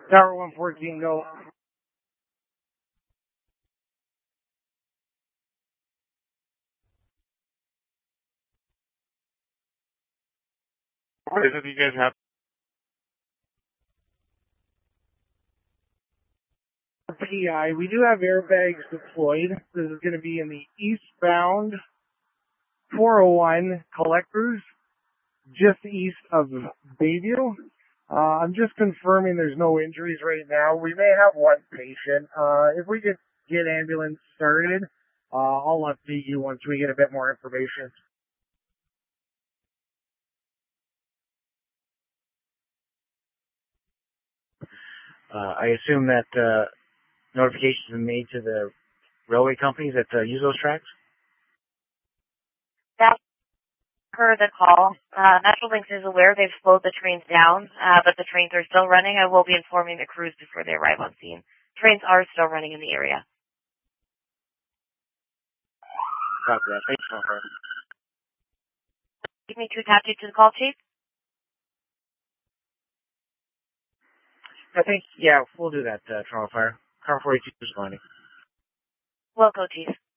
Tower 114, go. What is it you guys have? PI, we do have airbags deployed. This is going to be in the eastbound 401 collectors, just east of Bayview. I'm just confirming there's no injuries right now. We may have one patient. If we could get ambulance started, I'll update you once we get a bit more information. I assume that notifications have been made to the railway companies that use those tracks? That's per the call. Metrolinx is aware they've slowed the trains down, but the trains are still running. I will be informing the crews before they arrive on scene. Trains are still running in the area. Copy that. Thanks, Fire. Give me to attach you to the call, Chief. I think, yeah, we'll do that, Toronto Fire. Car 42 is responding. Will go, Chief.